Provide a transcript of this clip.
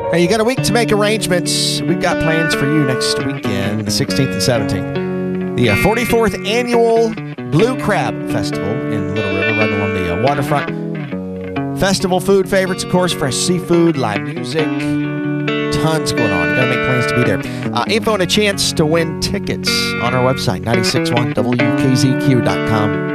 Hey, you got a week to make arrangements. We've got plans for you next weekend, the 16th and 17th. The 44th Annual Blue Crab Festival in Little River, right along the waterfront. Festival food favorites, of course, fresh seafood, live music, tons going on. You got to make plans to be there. Info and a chance to win tickets on our website, 961wkzq.com.